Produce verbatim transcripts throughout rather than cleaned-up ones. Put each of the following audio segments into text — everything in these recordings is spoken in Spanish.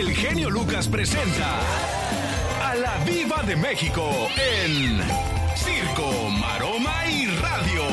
el genio Lucas presenta a la Diva de México en Circo, Maroma y Radio.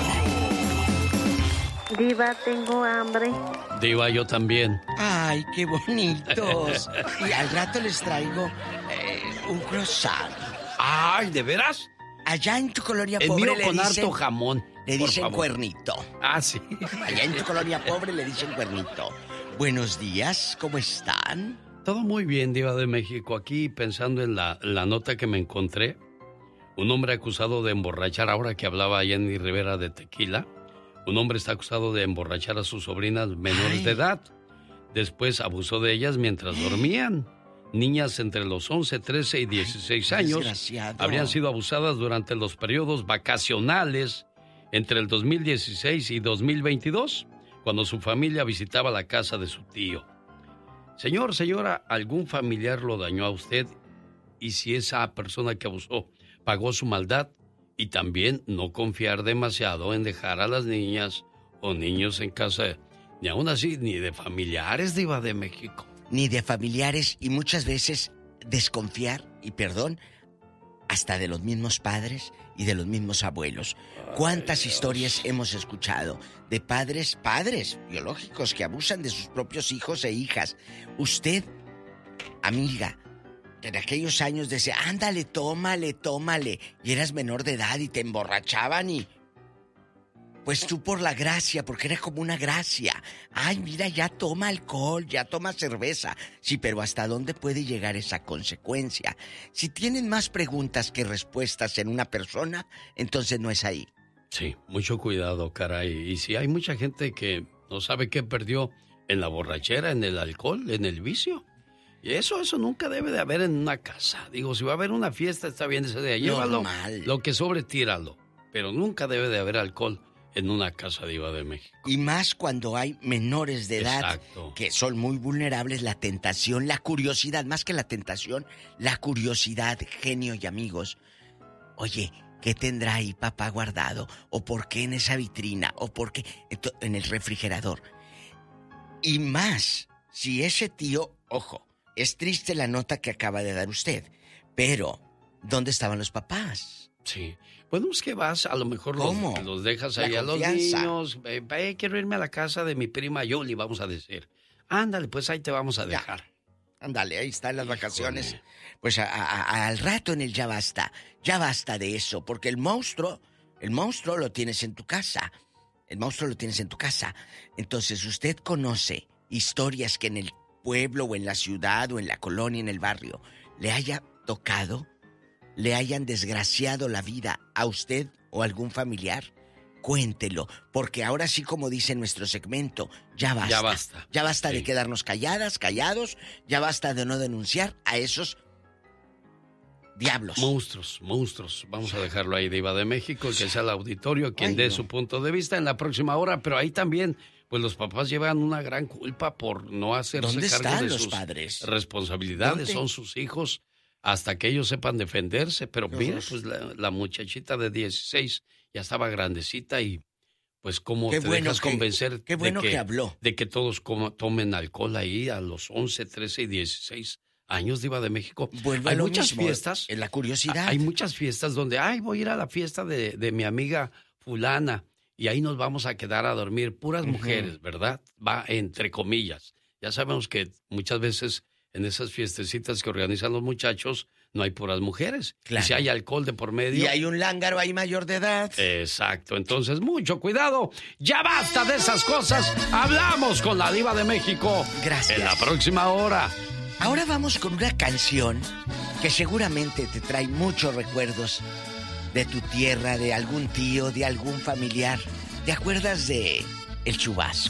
Diva, tengo hambre. Diva, yo también. Ay, qué bonitos. Y al rato les traigo eh, un croissant. Ay, ¿de veras? Allá en tu colonia El pobre mío le con dicen, harto jamón. le por dicen favor. cuernito. Ah, sí. Allá en tu colonia pobre le dicen cuernito. Buenos días, ¿cómo están? Todo muy bien, Diva de México. Aquí pensando en la, la nota que me encontré. Un hombre acusado de emborrachar, ahora que hablaba Jenny Rivera de tequila. Un hombre está acusado de emborrachar a sus sobrinas menores Ay. de edad. Después abusó de ellas mientras dormían. Niñas entre los once, trece y dieciséis Ay, años desgraciado. habrían sido abusadas durante los periodos vacacionales entre el dos mil dieciséis y dos mil veintidós, cuando su familia visitaba la casa de su tío. Señor, señora, ¿algún familiar lo dañó a usted? Y si esa persona que abusó pagó su maldad, y también no confiar demasiado en dejar a las niñas o niños en casa, ni aún así, ni de familiares, Diva de México. Ni de familiares y muchas veces desconfiar, y perdón, hasta de los mismos padres y de los mismos abuelos. ¿Cuántas Ay, historias hemos escuchado de padres, padres biológicos que abusan de sus propios hijos e hijas? Usted, amiga, en aquellos años decía, ándale, tómale, tómale, y eras menor de edad y te emborrachaban y... Pues tú por la gracia, porque era como una gracia. Ay, mira, ya toma alcohol, ya toma cerveza. Sí, pero ¿hasta dónde puede llegar esa consecuencia? Si tienen más preguntas que respuestas en una persona, entonces no es ahí. Sí, mucho cuidado, caray. Y si hay mucha gente que no sabe qué perdió en la borrachera, en el alcohol, en el vicio. Y eso, eso nunca debe de haber en una casa. Digo, si va a haber una fiesta, está bien ese día. Llévalo, Normal. lo que sobre, tíralo. Pero nunca debe de haber alcohol en una casa, Diva de México. Y más cuando hay menores de edad Exacto. que son muy vulnerables, la tentación, la curiosidad, más que la tentación, la curiosidad, genio y amigos. Oye, ¿qué tendrá ahí papá guardado? ¿O por qué en esa vitrina? ¿O por qué en el refrigerador? Y más, si ese tío, ojo, es triste la nota que acaba de dar usted, pero ¿dónde estaban los papás? Sí. Bueno, es que vas, a lo mejor los, ¿Cómo? los dejas La ahí a los confianza. niños. Eh, eh, quiero irme a la casa de mi prima Yoli, vamos a decir. Ándale, pues ahí te vamos a Ya. dejar. Ándale, ahí están las Híjole. vacaciones. Pues a- a- a- al rato en el ya basta, ya basta de eso, porque el monstruo, el monstruo lo tienes en tu casa. El monstruo lo tienes en tu casa. Entonces usted conoce historias que en el pueblo o en la ciudad o en la colonia, en el barrio, le haya tocado, le hayan desgraciado la vida a usted o a algún familiar. Cuéntelo, porque ahora sí, como dice nuestro segmento, ya basta. Ya basta. Ya basta Sí. de quedarnos calladas, callados, ya basta de no denunciar a esos diablos. Monstruos, monstruos. Vamos a dejarlo ahí, Diva de México, que sea el auditorio quien Ay, dé no. su punto de vista en la próxima hora, pero ahí también, pues los papás llevan una gran culpa por no hacerse ¿Dónde cargo están de los sus padres? responsabilidades. ¿Dónde? Son sus hijos hasta que ellos sepan defenderse. Pero Qué mira, horror. pues la, la muchachita de dieciséis ya estaba grandecita y pues cómo Qué te bueno dejas que- convencer qué bueno de que, que habló. de que todos como- tomen alcohol ahí a los once, trece y dieciséis años, Diva de México. Vuelve a Hay lo muchas mismo, fiestas. en la curiosidad. Hay muchas fiestas donde, ay, voy a ir a la fiesta de, de mi amiga fulana y ahí nos vamos a quedar a dormir. Puras Ujú. mujeres, ¿verdad? Va entre comillas. Ya sabemos que muchas veces en esas fiestecitas que organizan los muchachos no hay puras mujeres. Claro. Y si hay alcohol de por medio... Y hay un lángaro ahí mayor de edad. Exacto, entonces mucho cuidado. Ya basta de esas cosas. Hablamos con la Diva de México. Gracias. En la próxima hora. Ahora vamos con una canción que seguramente te trae muchos recuerdos de tu tierra, de algún tío, de algún familiar. ¿Te acuerdas de El Chubasco?